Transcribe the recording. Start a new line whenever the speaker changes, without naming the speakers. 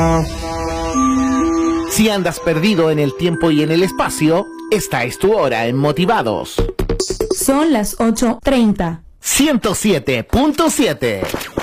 Si andas perdido en el tiempo y en el espacio, esta es tu hora en Motivados.
Son las 8:30.
107.7